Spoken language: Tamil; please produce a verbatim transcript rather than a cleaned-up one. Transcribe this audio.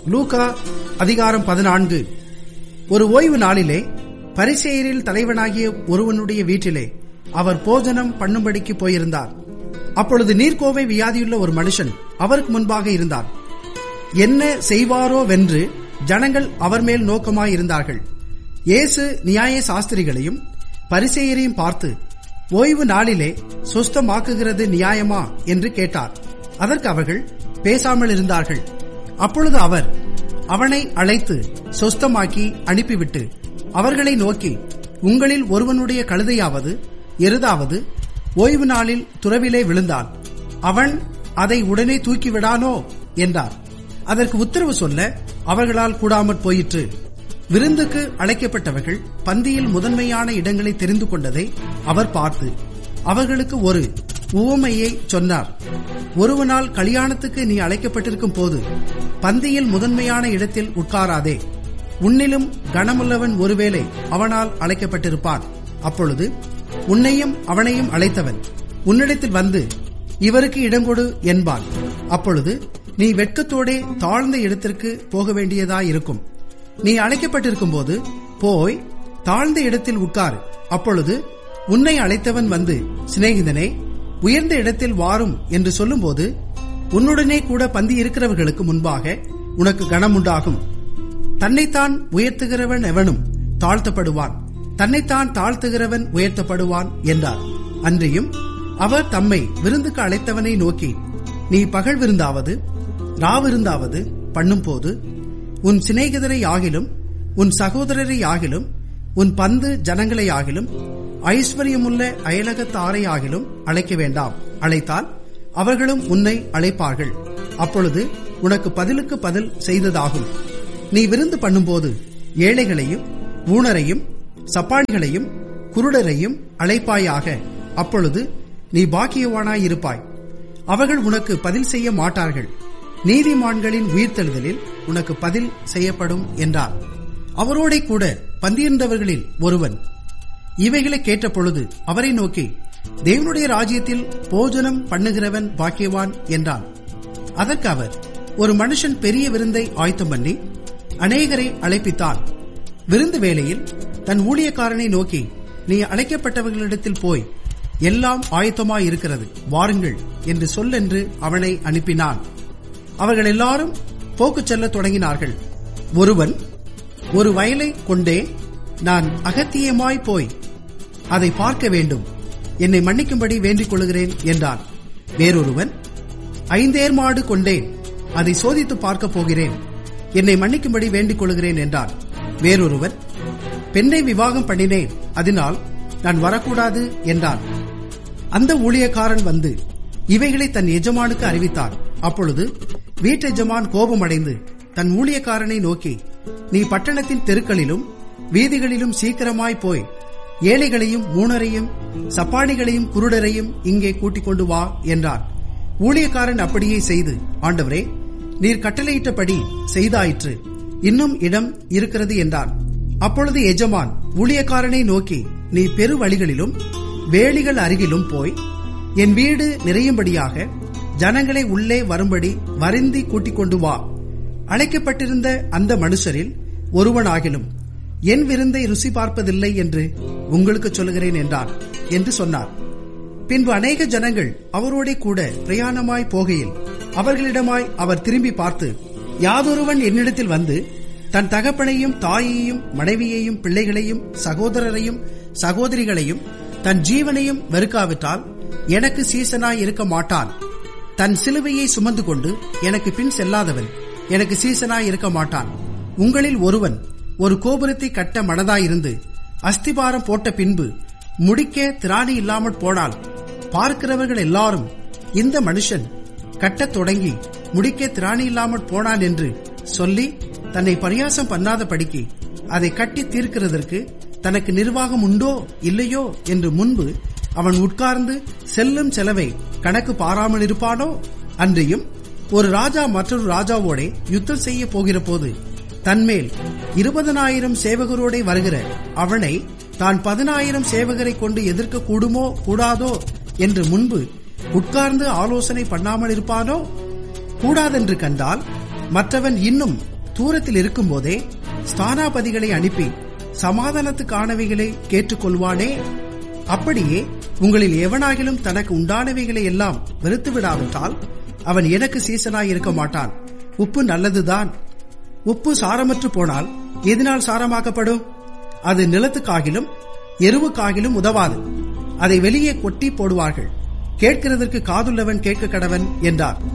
லூக்கா அதிகாரம் பதினான்கு. ஒரு ஓய்வு நாளிலே பரிசேயரில் தலைவனாகிய ஒருவனுடைய வீட்டிலே அவர் போஜனம் பண்ணும்படிக்கு போயிருந்தார். அப்பொழுது நீர்க்கோவை வியாதியுள்ள ஒரு மனுஷன் அவருக்கு முன்பாக இருந்தார். என்ன செய்வாரோ வென்று ஜனங்கள் அவர் மேல் நோக்கமாயிருந்தார்கள். இயேசு நியாய சாஸ்திரிகளையும் பரிசேயரையும் பார்த்து, ஓய்வு நாளிலே சுஸ்தமாக்குகிறது நியாயமா என்று கேட்டார். அதற்கு அவர்கள் பேசாமல் இருந்தார்கள். அப்பொழுது அவர் அவனை அழைத்து சொஸ்தமாக்கி அனுப்பிவிட்டு அவர்களை நோக்கி, உங்களில் ஒருவனுடைய கழுதையாவது எருதாவது ஓய்வு நாளில் துறவிலே விழுந்தால் அவன் அதை உடனே தூக்கிவிடானோ என்றார். அதற்கு உத்தரவு சொல்ல அவர்களால் கூடாமற் போயிற்று. விருந்துக்கு அழைக்கப்பட்டவர்கள் பந்தியில் முதன்மையான இடங்களை தெரிந்து கொண்டதை அவர் பார்த்து அவர்களுக்கு ஒரு உவமையை சொன்னார். ஒருவனால் கல்யாணத்துக்கு நீ அழைக்கப்பட்டிருக்கும் போது பந்தியில் முதன்மையான இடத்தில் உட்காராதே. உன்னிலும் கனமுள்ளவன் ஒருவேளை அவனால் அழைக்கப்பட்டிருப்பான். அப்பொழுது உன்னையும் அவனையும் அழைத்தவன் உன்னிடத்தில் வந்து இவருக்கு இடங்கொடு என்பான். அப்பொழுது நீ வெட்கத்தோடே தாழ்ந்த இடத்திற்கு போக வேண்டியதாயிருக்கும். நீ அழைக்கப்பட்டிருக்கும் போது போய் தாழ்ந்த இடத்தில் உட்காரு. அப்பொழுது உன்னை அழைத்தவன் வந்து, சிநேகிதனே, உயர்ந்த இடத்தில் வாரும் என்று சொல்லும்போது உன்னுடனே கூட பந்தி இருக்கிறவர்களுக்கு முன்பாக உனக்கு கனம் உண்டாகும். தன்னைத்தான் உயர்த்துகிறவன் எவனும் தாழ்த்தப்படுவான், தன்னைத்தான் தாழ்த்துகிறவன் உயர்த்தப்படுவான் என்றார். அன்றியும் அவர் தம்மை விருந்துக்கு அழைத்தவனை நோக்கி, நீ பகல் விருந்தாவது ராவிருந்தாவது பண்ணும் போது உன் சிநேகிதரை ஆகிலும் உன் சகோதரரை ஆகிலும் உன் பந்து ஜனங்களை ஆகிலும் ஐஸ்வர்யமுள்ள அயலகத்தாரை ஆகிலும் அழைக்க வேண்டாம். அழைத்தால் அவர்களும் உன்னை அழைப்பார்கள். அப்பொழுது உனக்கு பதிலுக்கு பதில் செய்ததாகும். நீ விருந்து பண்ணும்போது ஏழைகளையும் ஊனரையும் சப்பாணிகளையும் குருடரையும் அழைப்பாயாக. அப்பொழுது நீ பாக்கியவானாயிருப்பாய். அவர்கள் உனக்கு பதில் செய்ய மாட்டார்கள். நீதிமான்களின் உயிர்த்தெழுதலில் உனக்கு பதில் செய்யப்படும் என்றார். அவரோட கூட பந்தியிருந்தவர்களில் ஒருவன் இவைகளை கேட்ட பொழுது அவரை நோக்கி, தேவனுடைய ராஜ்யத்தில் போஜனம் பண்ணுகிறவன் பாக்கியவான் என்றான். அதற்கு அவர், ஒரு மனுஷன் பெரிய விருந்தை ஆயத்தம் பண்ணி அநேகரை அழைப்பித்தான். விருந்து வேளையில் தன் ஊழியக்காரனை நோக்கி, நீ அழைக்கப்பட்டவர்களிடத்தில் போய் எல்லாம் ஆயத்தமாயிருக்கிறது, வாருங்கள் என்று சொல்லென்று அவனை அனுப்பினான். அவர்கள் எல்லாரும் போக்கு செல்ல தொடங்கினார்கள். ஒருவன், ஒரு வயலை கொண்டே நான் அகத்தியமாய் போய் அதை பார்க்க வேண்டும், என்னை மன்னிக்கும்படி வேண்டிக் கொள்கிறேன் என்றான். வேறொருவன், ஐந்தேர் மாடு கொண்டேன், அதை சோதித்து பார்க்க போகிறேன், என்னை மன்னிக்கும்படி வேண்டிக் கொள்கிறேன் என்றான். வேறொருவன், பெண்ணை விவாகம் பண்ணினேன், அதனால் நான் வரக்கூடாது என்றான். அந்த ஊழியக்காரன் வந்து இவைகளை தன் எஜமானுக்கு அறிவித்தான். அப்பொழுது வீட்டெஜமான் கோபமடைந்து தன் ஊழியக்காரனை நோக்கி, நீ பட்டணத்தின் தெருக்களிலும் வீதிகளிலும் சீக்கிரமாய் போய் ஏழைகளையும் ஊனரையும் சப்பாணிகளையும் குருடரையும் இங்கே கூட்டிக் கொண்டு வா என்றான். ஊழியக்காரன் அப்படியே செய்து, ஆண்டவரே, நீர் கட்டளையிட்டபடி செய்தாயிற்று, இன்னும் இடம் இருக்கிறது என்றான். அப்பொழுது எஜமான் ஊழியக்காரனை நோக்கி, நீ பெரு வழிகளிலும் வேலிகள் அருகிலும் போய் என் வீடு நிறையும்படியாக ஜனங்களை உள்ளே வரும்படி வருந்தி கூட்டிக் கொண்டு வா. அழைக்கப்பட்டிருந்த அந்த மனுஷரில் ஒருவனாகிலும் என் விருந்தை ருசி பார்ப்பதில்லை என்று உங்களுக்கு சொல்லுகிறேன் என்றார் என்று சொன்னார். பின்பு அநேக ஜனங்கள் அவரோட கூட பிரயாணமாய் போகையில் அவர்களிடமாய் அவர் திரும்பி பார்த்து, யாதொருவன் என்னிடத்தில் வந்து தன் தகப்பனையும் தாயையும் மனைவியையும் பிள்ளைகளையும் சகோதரரையும் சகோதரிகளையும் தன் ஜீவனையும் வெறுக்காவிட்டால் எனக்கு சீசனாய் இருக்க மாட்டான். தன் சிலுவையை சுமந்து கொண்டு எனக்கு பின் செல்லாதவன் எனக்கு சீசனாய் இருக்க மாட்டான். உங்களில் ஒருவன் ஒரு கோபுரத்தை கட்ட மனதாயிருந்து அஸ்திபாரம் போட்ட பின்பு முடிக்க திராணி இல்லாமற் போனால் பார்க்கிறவர்கள் எல்லாரும், இந்த மனுஷன் கட்டத் தொடங்கி முடிக்க திராணி இல்லாமற் போனான் என்று சொல்லி தன்னை பரியாசம் பண்ணாதபடிக்கு அதை கட்டி தீர்க்கிறதற்கு தனக்கு நிர்வாகம் உண்டோ இல்லையோ என்று முன்பு அவன் உட்கார்ந்து செல்லும் செலவை கணக்கு பாராமல் இருப்பானோ? அன்றியும் ஒரு ராஜா மற்றொரு ராஜாவோட யுத்தம் செய்ய போகிற போது தன்மேல் இருபதனாயிரம் சேவகரோட வருகிற அவனை தான் பதினாயிரம் சேவகரை கொண்டு எதிர்க்க கூடுமோ கூடாதோ என்று முன்பு உட்கார்ந்து ஆலோசனை பண்ணாமல் இருப்பானோ? கூடாதென்று கண்டால் மற்றவன் இன்னும் தூரத்தில் இருக்கும் போதே ஸ்தானாபதிகளை அனுப்பி சமாதானத்துக்கானவைகளை கேட்டுக்கொள்வானே? அப்படியே உங்களில் எவனாகிலும் தனக்கு உண்டானவைகளை எல்லாம் வெறுத்து விடாவிட்டால் அவன் எனக்கு சீசனாய் இருக்க மாட்டான். உப்பு நல்லதுதான். உப்பு சாரமற்று போனால் எதனால் சாரமாக்கப்படும்? அது நிலத்துக்காகிலும் எருவுக்காகிலும் உதவாது. அதை வெளியே கொட்டி போடுவார்கள். கேட்கிறதற்கு காதுள்ளவன் கேட்க கடவன் என்றார்.